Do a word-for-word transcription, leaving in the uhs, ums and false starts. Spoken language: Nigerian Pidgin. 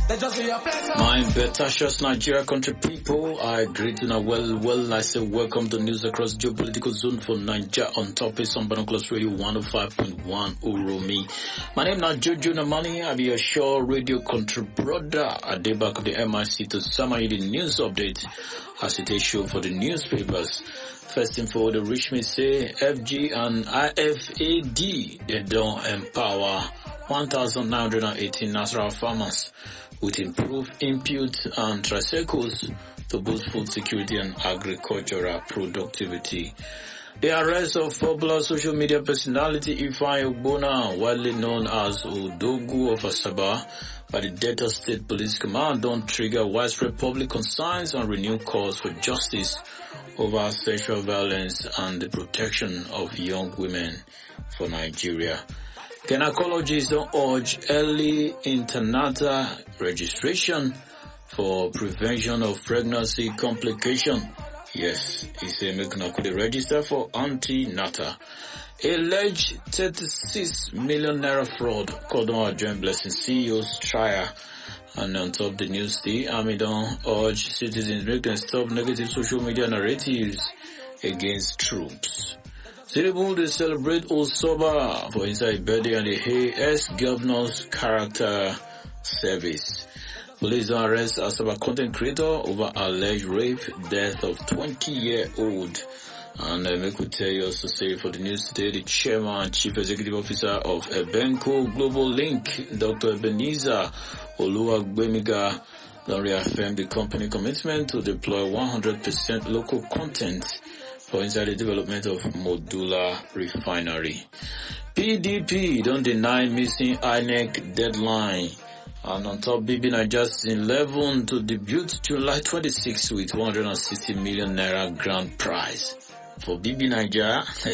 My Betashos Nigeria country people, I greet you now well, well, I say welcome to news across geopolitical zone for Nigeria on top of some Binoculars Radio one oh five point one Uromi. My name is Jojo Namani, I be your sure radio country brother at the back of the M I C to summary the news update as it is show for the newspapers. First info, the rich may say F G and I F A D, they don't empower one thousand nine hundred eighteen natural farmers with improved input and tricycles to boost food security and agricultural productivity. The arrest of popular social media personality Ifeanyi Ogbonna, widely known as Odogu of Asaba, by the Delta State Police Command don't trigger widespread public concerns and renewed calls for justice over sexual violence and the protection of young women for Nigeria. Gynecologists don't urge early internatal registration for prevention of pregnancy complication. Yes, he said make una could register for antenatal. Alleged thirty-six million naira fraud called on our joint blessing C E O's trial. And on top of the news, the army don't urge citizens make them stop negative social media narratives against troops. Tinubu they celebrate Osoba for inside birthday and the Hay ex-governor's character service. Police arrest Asaba content creator over alleged rape, death of twenty-year-old. And uh, make we tell you also say for the news today, the chairman and chief executive officer of Ebenco Global Link, Doctor Ebenezer Oluwagbemiga, don't reaffirm the company commitment to deploy one hundred percent local content for inside the development of modular refinery. P D P don't deny missing I N E C deadline. And on top, B B Nigeria eleven to debut July twenty-sixth with one hundred sixty million naira grand prize. For B B Nigeria,